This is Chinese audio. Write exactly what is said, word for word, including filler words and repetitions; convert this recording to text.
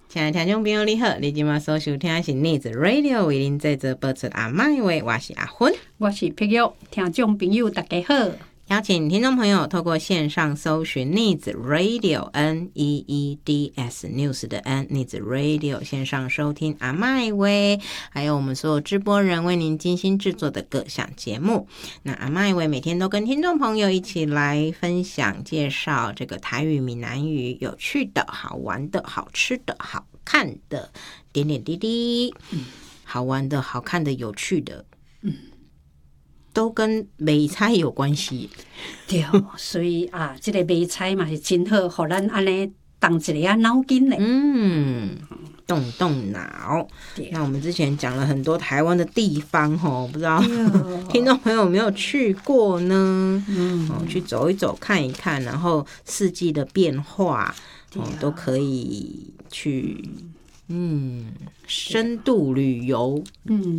亲爱的听众朋友你好，你今晚所收听的是 Needs Radio 为您在这播出阿麦话，我是阿芬， 我是碧玉，听众朋友大家好。 邀请听众朋友透过线上搜寻 Needs Radio N E E D S News 的 N Needs Radio 线上收听阿麦威，还有我们所有直播人为您精心制作的各项节目。那阿麦威每天都跟听众朋友一起来分享介绍这个台语闽南语有趣的好玩的好吃的好看的点点滴滴、嗯、好玩的好看的有趣的嗯都跟买菜有关系， 对，所以啊，这个买菜嘛是真好，互咱安尼动一下脑筋嘞。 嗯，动动脑。那我们之前讲了很多台湾的地方吼，不知道听众朋友有没有去过呢？嗯、哦，去走一走，看一看，然后四季的变化，哦，都可以去，嗯，深度旅游。嗯。